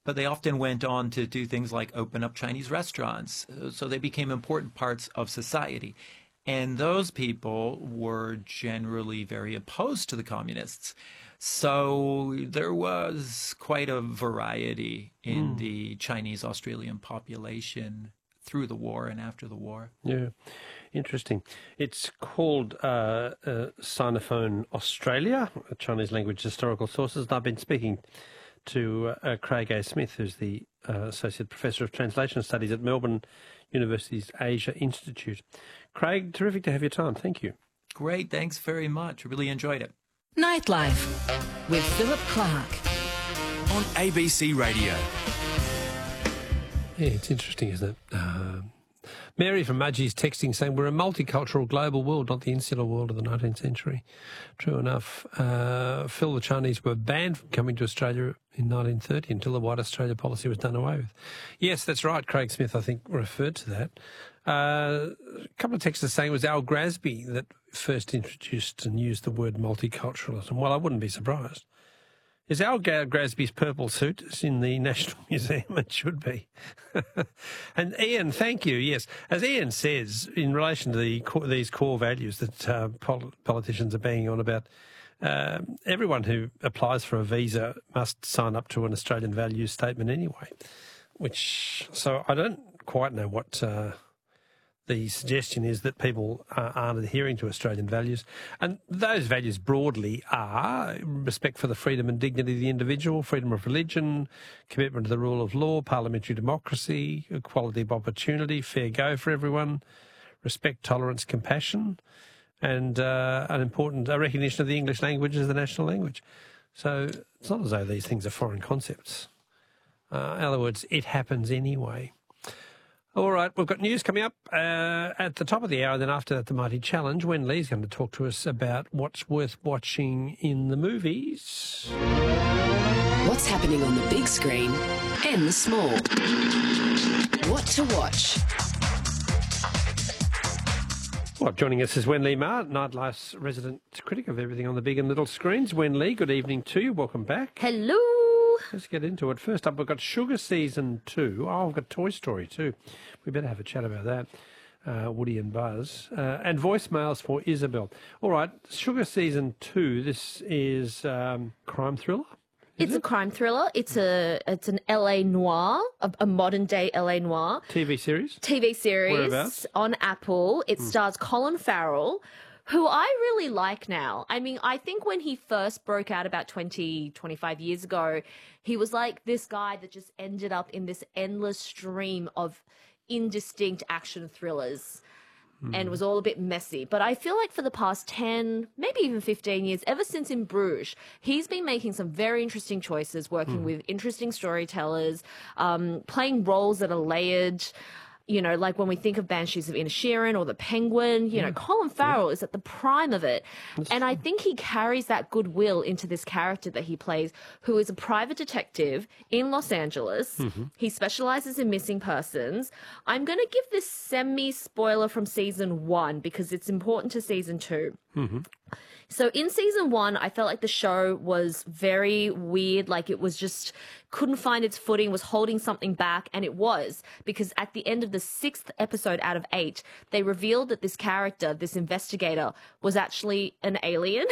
but they often went on to do things like open up Chinese restaurants. So they became important parts of society. And those people were generally very opposed to the communists. So there was quite a variety in the Chinese Australian population through the war and after the war. Yeah, interesting. It's called Sinophone Australia, Chinese language historical sources. And I've been speaking to Craig A. Smith, who's the Associate Professor of Translation Studies at Melbourne University's Asia Institute. Craig, terrific to have your time. Thank you. Great. Thanks very much. I really enjoyed it. Nightlife with Philip Clark on ABC Radio. Yeah, it's interesting, isn't it? Mary from Mudgee's texting saying we're a multicultural global world, not the insular world of the 19th century. True enough. Phil, the Chinese were banned from coming to Australia in 1930 until the White Australia policy was done away with. Yes, that's right. Craig Smith, I think, referred to that. A couple of texters saying it was Al Grasby that first introduced and used the word multiculturalism. Well, I wouldn't be surprised. Is Al Grasby's purple suit? It's in the National Museum. It should be. And Ian, thank you. Yes, as Ian says, in relation to these core values that politicians are banging on about, everyone who applies for a visa must sign up to an Australian values statement anyway. So I don't quite know what the suggestion is that people aren't adhering to Australian values. And those values broadly are respect for the freedom and dignity of the individual, freedom of religion, commitment to the rule of law, parliamentary democracy, equality of opportunity, fair go for everyone, respect, tolerance, compassion, and a recognition of the English language as the national language. So it's not as though these things are foreign concepts. In other words, it happens anyway. All right, we've got news coming up at the top of the hour, and then after that, the Mighty Challenge. Wen Lee's going to talk to us about what's worth watching in the movies. What's happening on the big screen and the small. What to watch. Well, joining us is Wen Lee Ma, Nightlife's resident critic of everything on the big and little screens. Wen Lee, good evening to you. Welcome back. Hello. Let's get into it. First up, we've got Sugar Season 2. Oh, we've got Toy Story too. We better have a chat about that, Woody and Buzz. And voicemails for Isabel. All right, Sugar Season 2, this is crime thriller? It's a crime thriller. It's an LA noir, a modern day LA noir. TV series? TV series. Whereabouts? On Apple. It stars Colin Farrell, who I really like now. I mean, I think when he first broke out about 25 years ago, he was like this guy that just ended up in this endless stream of indistinct action thrillers and was all a bit messy. But I feel like for the past 10, maybe even 15 years, ever since In Bruges, he's been making some very interesting choices, working with interesting storytellers, playing roles that are layered. You know, like when we think of Banshees of Inisherin or The Penguin, you know, Colin Farrell is at the prime of it. And I think he carries that goodwill into this character that he plays, who is a private detective in Los Angeles. He specializes in missing persons. I'm going to give this semi-spoiler from season 1 because it's important to season 2. So in season 1, I felt like the show was very weird. Like it was just couldn't find its footing, was holding something back. And it was because at the end of the 6th episode out of 8, they revealed that this character, this investigator, was actually an alien.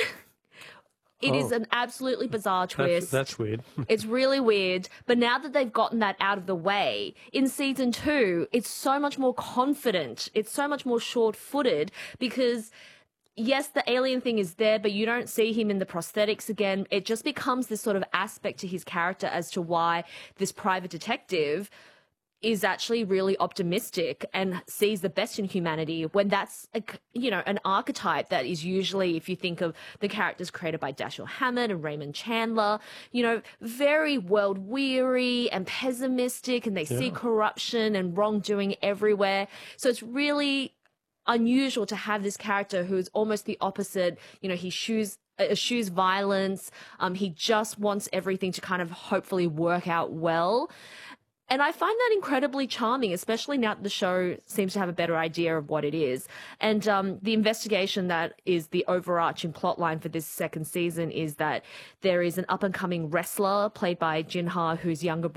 It is an absolutely bizarre twist. That's weird. It's really weird. But now that they've gotten that out of the way, in season 2, it's so much more confident. It's so much more short-footed because yes, the alien thing is there, but you don't see him in the prosthetics again. It just becomes this sort of aspect to his character as to why this private detective is actually really optimistic and sees the best in humanity when that's, an archetype that is usually, if you think of the characters created by Dashiell Hammett and Raymond Chandler, very world-weary and pessimistic, and they see corruption and wrongdoing everywhere. So it's really unusual to have this character who is almost the opposite. He eschews violence. He just wants everything to kind of hopefully work out well. And I find that incredibly charming, especially now that the show seems to have a better idea of what it is. And the investigation that is the overarching plotline for this second season is that there is an up-and-coming wrestler played by Jin Ha, whose younger